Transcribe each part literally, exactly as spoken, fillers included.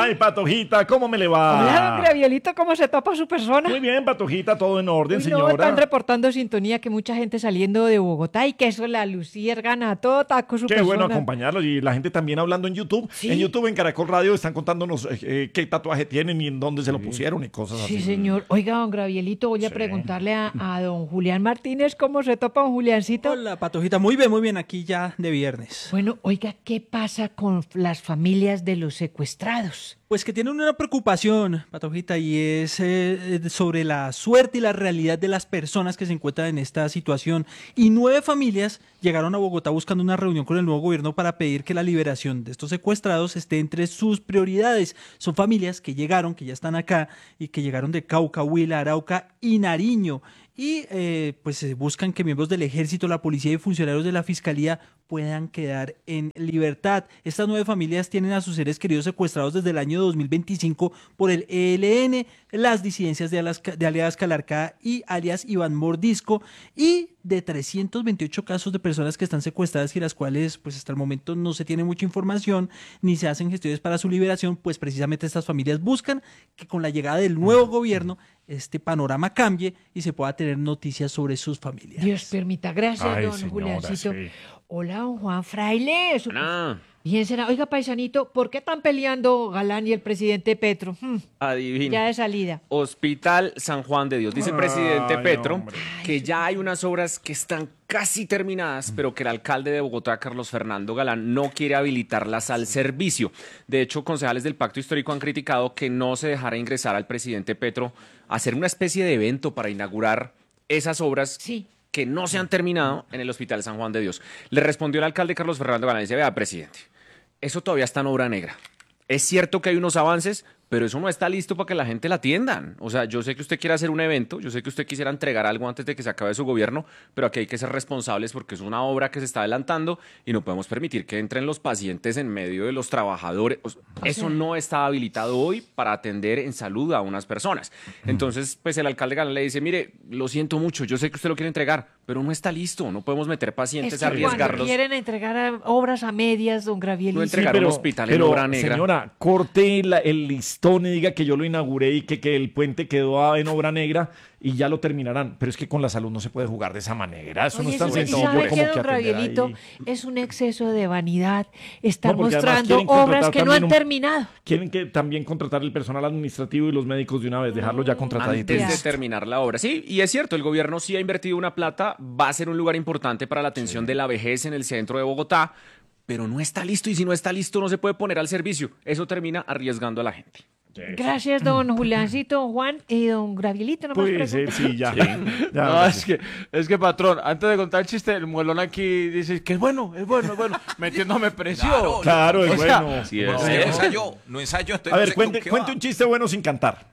Ay, Patojita, ¿cómo me le va? Hola, don Gravielito, ¿cómo se topa su persona? Muy bien, Patojita, todo en orden, Uy, no, señora. están reportando sintonía que mucha gente saliendo de Bogotá y que eso la luciérgana a todo taco su Qué persona. bueno acompañarlos y la gente también hablando en YouTube. ¿Sí? En YouTube, en Caracol Radio, están contándonos eh, eh, qué tatuaje tienen y en dónde se lo pusieron y cosas Sí, así. señor. Oiga, don Gravielito, voy a Sí. preguntarle a, a don Julián Martínez cómo se topa don Juliancito. Hola, Patojita. Muy bien, muy bien. Aquí ya de viernes. Bueno, oiga, ¿qué pasa con las familias de los secuestrados? Pues que tienen una preocupación, Patojita, y es eh, sobre la suerte y la realidad de las personas que se encuentran en esta situación. Y nueve familias llegaron a Bogotá buscando una reunión con el nuevo gobierno para pedir que la liberación de estos secuestrados esté entre sus prioridades. Son familias que llegaron, que ya están acá, y que llegaron de Cauca, Huila, Arauca y Nariño. Y eh, pues eh, buscan que miembros del ejército, la policía y funcionarios de la fiscalía puedan quedar en libertad. Estas nueve familias tienen a sus seres queridos secuestrados desde el año dos mil veinticinco por el E L N, las disidencias de, Alaska, de alias Calarcá y alias Iván Mordisco, y de trescientos veintiocho casos de personas que están secuestradas y las cuales pues hasta el momento no se tiene mucha información ni se hacen gestiones para su liberación, pues precisamente estas familias buscan que con la llegada del nuevo gobierno este panorama cambie y se pueda tener noticias sobre sus familias. Dios permita. Gracias, Ay, don señora, Juliancito. sí. Hola, don Juan Fraile. Su- Hola. Bien será. Oiga, paisanito, ¿por qué están peleando Galán y el presidente Petro? Hmm, Adivina. ya de salida. Hospital San Juan de Dios. Dice el presidente Ay, Petro hombre. que ya hay unas obras que están casi terminadas, pero que el alcalde de Bogotá, Carlos Fernando Galán, no quiere habilitarlas al servicio. De hecho, concejales del Pacto Histórico han criticado que no se dejara ingresar al presidente Petro a hacer una especie de evento para inaugurar esas obras Sí. que no se han terminado en el Hospital San Juan de Dios. Le respondió el alcalde Carlos Fernando Galán y dice, vea, presidente, eso todavía está en obra negra. Es cierto que hay unos avances, pero eso no está listo para que la gente la atiendan. O sea, yo sé que usted quiere hacer un evento, yo sé que usted quisiera entregar algo antes de que se acabe su gobierno, pero aquí hay que ser responsables porque es una obra que se está adelantando y no podemos permitir que entren los pacientes en medio de los trabajadores. O sea, eso no está habilitado hoy para atender en salud a unas personas. Entonces, pues el alcalde Galán le dice, mire, lo siento mucho, yo sé que usted lo quiere entregar, pero no está listo, no podemos meter pacientes Es a que cuando arriesgarlos. quieren entregar a- obras a medias, don Gravielito. No entregar un hospital en obra negra. Señora, corte la- el listón y diga que yo lo inauguré y que, que el puente quedó en obra negra y ya lo terminarán. Pero es que con la salud no se puede jugar de esa manera. Eso no Oye, es tan eso- y sencillo sabe como que, que don atender Gravielito, ahí. es un exceso de vanidad estar No, porque además mostrando quieren contratar obras que no también han un- terminado. Quieren que también contratar el personal administrativo y los médicos de una vez, dejarlo ya contratadito. Antes Ya. de terminar la obra. Sí, y es cierto, el gobierno sí ha invertido una plata, va a ser un lugar importante para la atención de la vejez en el centro de Bogotá, pero no está listo y si no está listo no se puede poner al servicio. Eso termina arriesgando a la gente. Gracias, don Juliancito, don Juan y don Gravielito. No más Puede ser, preguntas. sí, ya. Ya, No, ahora es sí. que, es que, patrón, antes de contar el chiste, el muelón aquí dice que es bueno, es bueno, es bueno, metiéndome presión. Claro, Claro, es O sea, bueno. Sí, es. No, Sí. no ensayó, no ensayó. entonces A no ver, sé cuente, con qué cuente va. un chiste bueno sin cantar.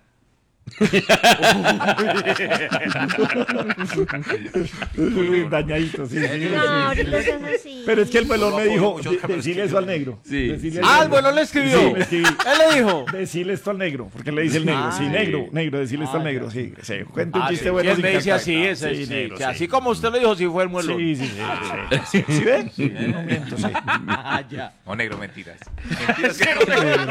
Dañadito, sí. sí, No, sí. ahorita es así. Pero es que el melón me Yo dijo, apoyo mucho de- que me decirle escribió. eso al negro. Sí. Decirle al Ah, el negro. muelón le escribió. Sí, me escribí. Él le dijo. Decirle esto al negro, porque le dice el negro. Sí, Ay. negro, negro, decirle esto al Ah, negro. Sí, sí. Cuente un Ah, chiste sí. bueno ¿Quién sin me dice cantar. así? Ese, Sí, sí, negro, que sí. así como usted lo dijo, sí fue el muelón. Sí, sí, sí. sí. ¿Sí ven? No miento, sí. Ah, ya. No, negro, mentiras. Mentiras que no.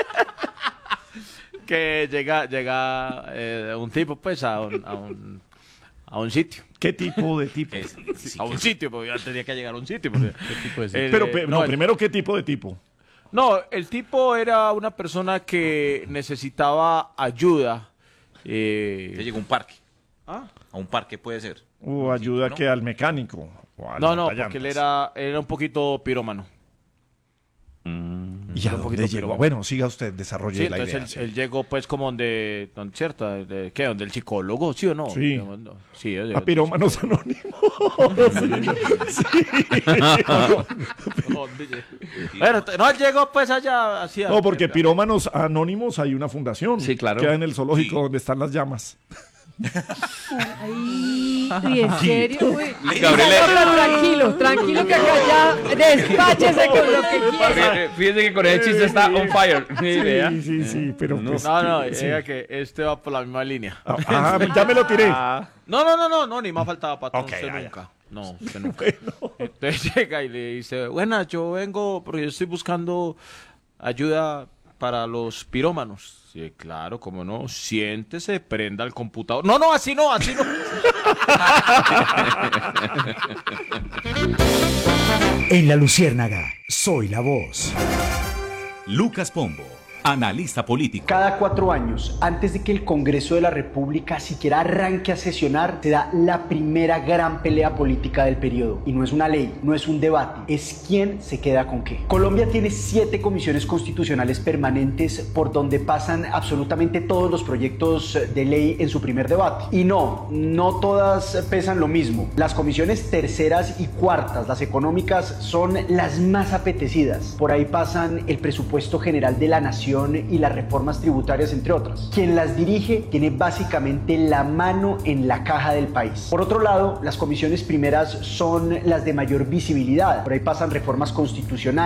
Que llega, llega eh, un tipo, pues, a un, a un, a un sitio. ¿Qué tipo de tipo? Es- sí, A un sitio, porque ya tenía que llegar a un sitio. Porque, el- Pero, pe- no, el- primero, ¿qué tipo de tipo? No, el tipo era una persona que necesitaba ayuda. Te Eh, llegó a un parque. ¿ah? A un parque puede ser. O ayuda ¿no? que al mecánico. O al No, no, montañantas. porque él era, él era un poquito pirómano. ¿Y a un dónde poquito llegó? piromano. Bueno, siga usted, desarrolle Sí, la entonces idea. él, sí. él llegó pues como donde, donde ¿cierto? De- ¿Qué? ¿Donde el psicólogo? ¿Sí o no? Sí. No, sí, es de- A pirómanos anónimos. ¿Dónde? Bueno, t- no, él llegó pues allá hacia... No, porque pirómanos anónimos hay una fundación. Sí, claro. Queda en el zoológico donde están las llamas. Ay, uy, ¿en serio? Uy. Gabriel- No, tranquilo, tranquilo que acá ya despáchese con lo que quiera. Fíjese que con ese chiste está on fire. Sí, vea. Sí, sí, sí, pero pues... No, no, sí. diga que este va por la misma línea. Ah, ah, ya me lo tiré. No, no, no, no, no, ni más faltaba patrón, Ok, usted ya, ya. nunca. No, usted nunca. Entonces llega y le dice, buenas, yo vengo porque yo estoy buscando ayuda para los pirómanos. Sí, claro, cómo no. Siéntese, prenda el computador. No, no, así no, así no. En La Luciérnaga, soy la voz. Lucas Pombo, analista político. Cada cuatro años, antes de que el Congreso de la República siquiera arranque a sesionar, se da la primera gran pelea política del periodo. Y no es una ley, no es un debate, es quién se queda con qué. Colombia tiene siete comisiones constitucionales permanentes por donde pasan absolutamente todos los proyectos de ley en su primer debate. Y no, no todas pesan lo mismo. Las comisiones terceras y cuartas, las económicas, son las más apetecidas. Por ahí pasan el presupuesto general de la nación y las reformas tributarias, entre otras. Quien las dirige tiene básicamente la mano en la caja del país. Por otro lado, las comisiones primeras son las de mayor visibilidad. Por ahí pasan reformas constitucionales,